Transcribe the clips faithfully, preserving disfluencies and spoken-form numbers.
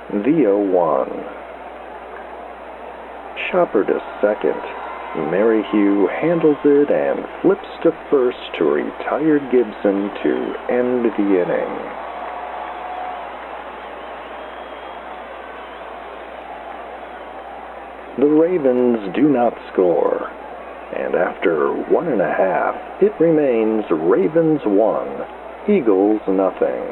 The oh one. Chopper to second. Merrihew handles it and flips to first to retired Gibson to end the inning. The Ravens do not score, and after one and a half, it remains Ravens one, Eagles nothing.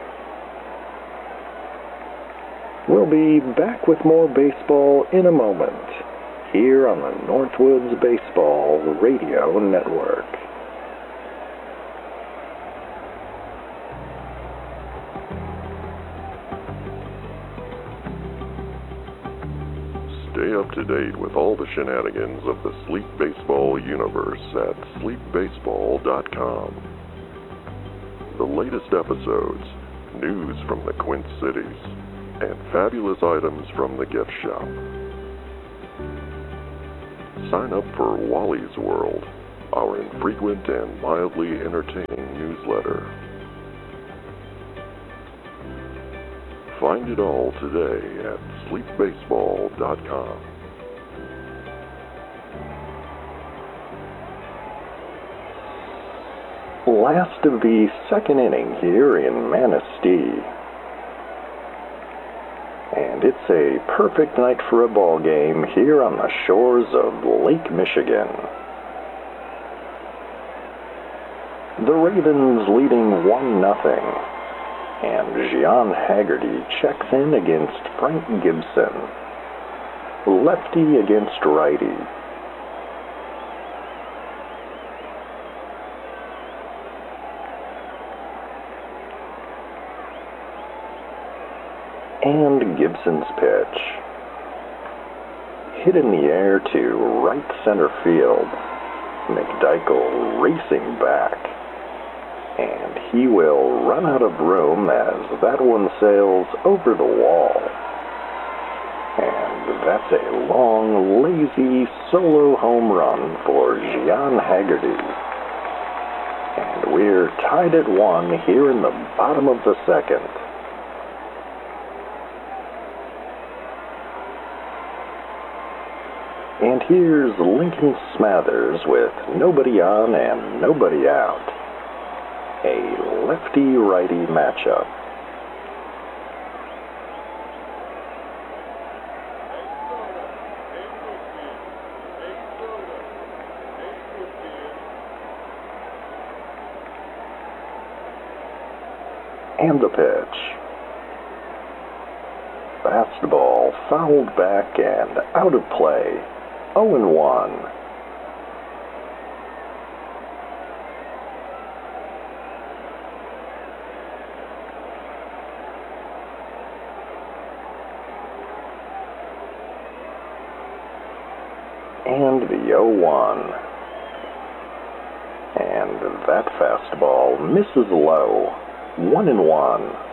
We'll be back with more baseball in a moment, here on the Northwoods Baseball Radio Network. Stay up to date with all the shenanigans of the Sleep Baseball universe at sleep baseball dot com. The latest episodes, news from the Quint Cities, and fabulous items from the gift shop. Sign up for Wally's World, our infrequent and mildly entertaining newsletter. Find it all today at sleep baseball dot com. Last of the second inning here in Manistee. And it's a perfect night for a ball game here on the shores of Lake Michigan. The Ravens leading one nothing, and Gian Haggerty checks in against Frank Gibson. Lefty against righty. And Gibson's pitch. Hit in the air to right center field. McDykel racing back. And he will run out of room as that one sails over the wall. And that's a long, lazy solo home run for Gian Haggerty. And we're tied at one here in the bottom of the second. And here's Lincoln Smathers with nobody on and nobody out. A lefty-righty matchup. And the pitch. Fastball fouled back and out of play. oh and one. And the oh one. And that fastball misses low. One and one.